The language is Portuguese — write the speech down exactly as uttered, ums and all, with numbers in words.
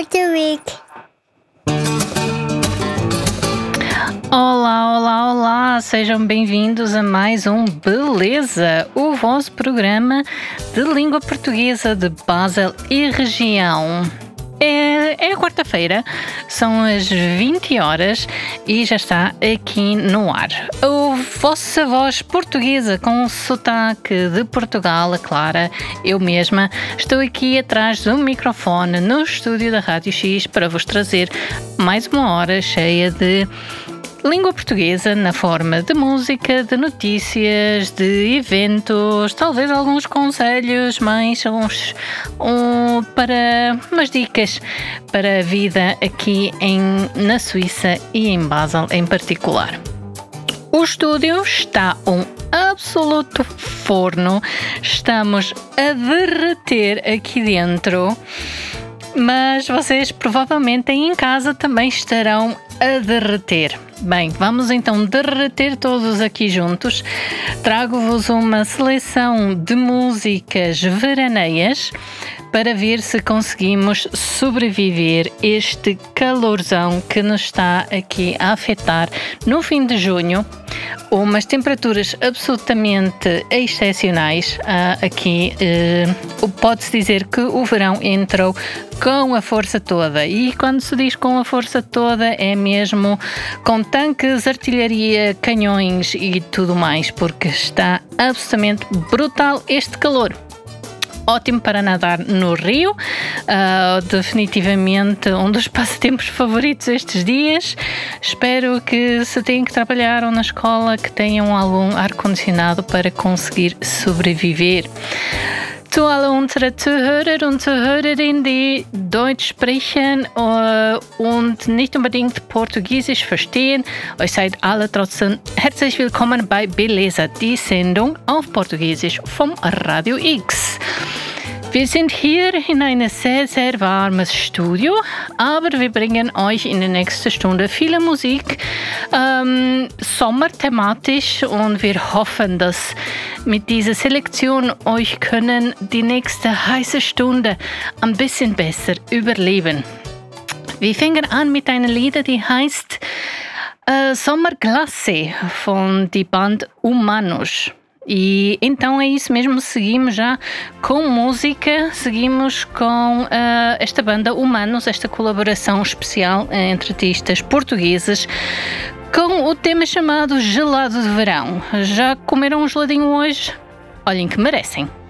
Porto Week. Olá, olá, olá! Sejam bem-vindos a mais um Beleza, o vosso programa de língua portuguesa de Basel e região. É, é quarta-feira, são as vinte horas e já está aqui no ar. A vossa voz portuguesa com o sotaque de Portugal, a Clara, eu mesma, estou aqui atrás do microfone no estúdio da Rádio X para vos trazer mais uma hora cheia de língua portuguesa na forma de música, de notícias, de eventos, talvez alguns conselhos, mais uns um, para umas dicas para a vida aqui em, na Suíça e em Basel em particular. O estúdio está um absoluto forno, estamos a derreter aqui dentro, mas vocês provavelmente aí em casa também estarão a derreter. Bem, vamos então derreter todos aqui juntos. Trago-vos uma seleção de músicas veraneias para ver se conseguimos sobreviver este calorzão que nos está aqui a afetar no fim de junho. Umas temperaturas absolutamente excepcionais. Uh, aqui uh, pode-se dizer que o verão entrou com a força toda, e quando se diz com a força toda é mesmo com tanques, artilharia, canhões e tudo mais, porque está absolutamente brutal este calor. Ótimo para nadar no rio, uh, definitivamente um dos passatempos favoritos estes dias. Espero que se tenham que trabalhar ou na escola que tenham algum ar-condicionado para conseguir sobreviver. Zu alle unsere Zuhörer und Zuhörerinnen, die Deutsch sprechen uh, und nicht unbedingt Portugiesisch verstehen, euch seid alle trotzdem herzlich willkommen bei Beleza, die Sendung auf Portugiesisch vom Radio X. Wir sind hier in einem sehr, sehr warmes Studio, aber wir bringen euch in der nächsten Stunde viele Musik, ähm, sommerthematisch, und wir hoffen, dass mit dieser Selektion euch können die nächste heiße Stunde ein bisschen besser überleben. Wir fangen an mit einer Lied, die heißt äh, Sommerglasse von die Band Humanos. E então é isso mesmo, seguimos já com música, seguimos com uh, esta banda Humanos, esta colaboração especial entre artistas portugueses, com o tema chamado Gelado de Verão. Já comeram um geladinho hoje? Olhem que merecem!